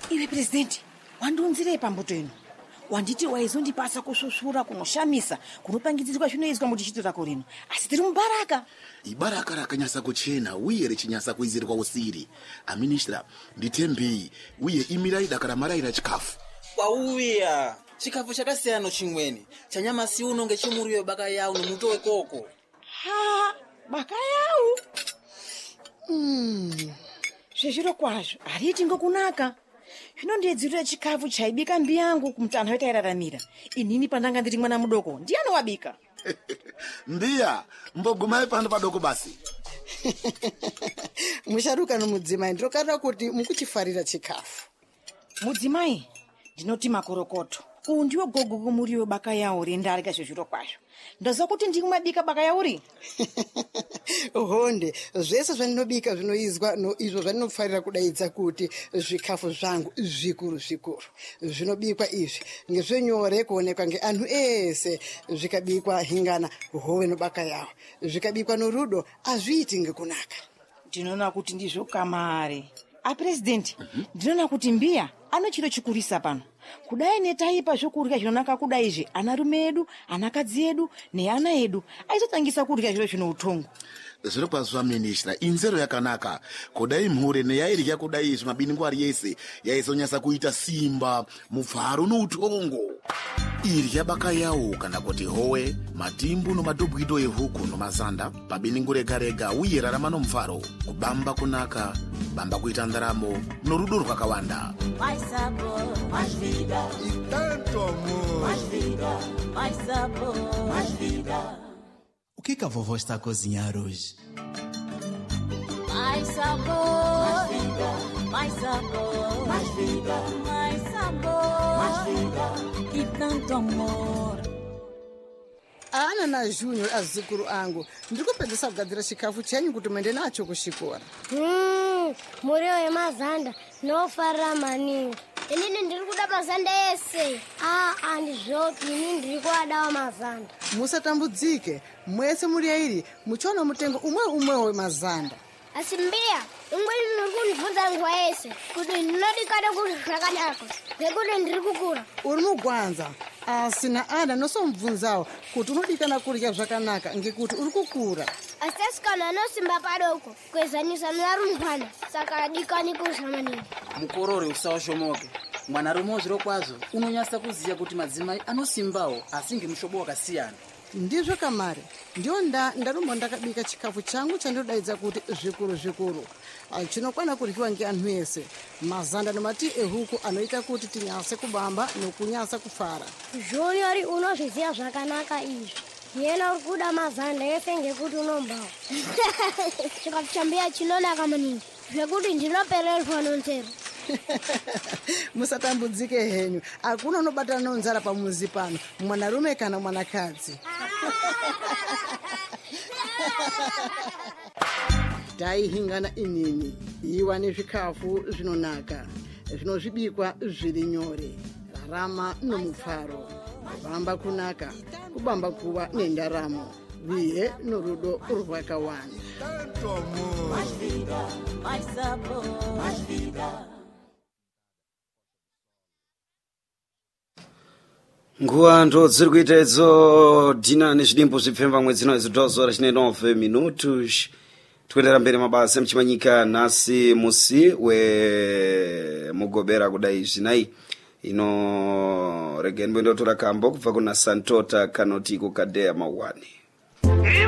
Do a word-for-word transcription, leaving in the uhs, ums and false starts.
Iwe president, wandiunzire pambuto ino. Wanditi waizondipasa kususura kunoshamisa, kunopangidzirwa zvinoizwa muchichitora korino. Asi tiri mubaraka. Ibaraka rakanyasa kuchena uye richinyasa kuizirwa usiri. Aministra, nditembei uye imirai dakara maraira chikafu. Kwauya, chikafu chakasiyana chimweni. Chanyama si uno ngechimuriyo baka yao nomutowe koko. Ha, baka yao. Mm. Zvizviro kwazvo, hariti ngokunaka. Zvinondedzirira chikafu chaibika mbi yangu kumutana wetairaramira. Inini pandanga ndiri mwana mudoko, ndiani wabika? Ndiya, mbogumai pano padoko basi. Musharuka nomudzimai ndinokarira kuti mukuchifarira chikafu. Mudzimai, ndinoti makorokoto. Uyu ndiwo gogo kumuriwo baka yawo rendarika zvizviro kwazvo. Ndaziva kuti ndikumabika baka yauri. Honde, zvese zvandinobika zvinoizwa no izvo zvandinofarira kudaidza kuti zvikafu zvangu zvikuru zvikuru. Zvinobikwa izvi ngezvenyore kuonekwa ngeanhu ese. Zvikabikwa hingana hove nobaka yawo. Zvikabikwa norudo azviiti ngekunaka. Ndinoona kuti ndizvo kamare. A president, ndinoona kuti mbiya anochiro chikurisa pano. Kudai netaipa zvokurya zvinonaka kudai izvi anarume edu, anakadzi edu neana edu aizotangisa kurya zviro zvino utongo. Zviro kwazvo ministra, inzero yakanaka. Kudai mhure neyairya kudai izvi mabiningwari yese yaizonyasa kuita simba, mufaro noutongo. Irya baka yawo kana kuti howe, matimbu nomadobwido ehuku nomazanda, pabiningu rega rega uye rarama nomufaro, kubamba kunaka, bamba kuita ndaramo norudo rwakawanda. Mais sabor, mais vida. E tanto amor. Mais vida, mais sabor, mais vida. O que que a vovó está a cozinhar hoje? Mais sabor, mais vida, mais sabor, mais vida, mais sabor, mais vida e tanto amor. Ana na Junior azukuru angu ndikupedzesa kugadzira chikafu chenyu kuti muende nacho kuchikora. Mm, muriwo yemazanda nofarira maningi. Inini ndiri kuda mazanda ese. Ah, andizvopi, inini ndiri kuadawo mazanda. Musatambudzike, mwese muri airi muchiona mutengo umwe umwe wemazanda. Asi mbiya, umweni muri kundibvunza nguva yese kuti ndinodikada kuti zvakanaka ngekuti ndiri kukura. Uri mugwanza, asi naana nosomubvunzawo kuti unodikana kurya zvakanaka ngekuti uri kukura. Asi asikana anosimba padoko kwezanisa nevarumbwana saka adikani kurya maningi. Mukorore usawashomoke. Mwanarume zviro kwazvo unonyasa kuziya kuti madzimai anosimbawo asi ngemushobo wakasiyana. Ndizvo kamare, ndiyo nda ndarumba ndakabika chikafu changu chandodaidza kuti zvikuru zvikuru. Chinokwana kuryiwa ngeanhu ese. Mazanda nomati ehuku anoita kuti tinyase kubamba nokunyasa kufara. Junior unozviziva zvakanaka izvi. Yena uri kuda mazanda ese ngekuti unombawo. Chikafu chambiya chinonaka maningi zvekuti ndinopererwa nonzero. Musatambudzike henyu, hakuna unobatana nonzara pamuzi pano, mwanarume kana mwanakadzi. Dai hingana inini, iwa nezvikafu zvinonaka, zvinozvibikwa zviri nyore, rarama nomufaro, kubamba kunaka, kubamba kuva nendaramo, viye norudo rwakawanda. Tanto amor. Mais vida, mais sabor, mais vida. Nguwa ndo dziri kuita idzo dina nezvidimbo zvipfemba mwedzi ino izidhozo rachine nove minutos tikuendera mberi mabasa mchimanyika nasi musi we mugobera kudai zvinayi ino regen bendo tora kambo kubva kuna Santota Kanoti kukadea mawani.